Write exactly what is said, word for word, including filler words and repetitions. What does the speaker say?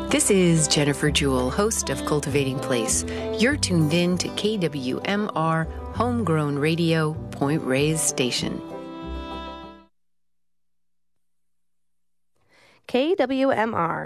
This is Jennifer Jewell, host of Cultivating Place. You're tuned in to K W M R Homegrown Radio, Point Reyes Station. K W M R,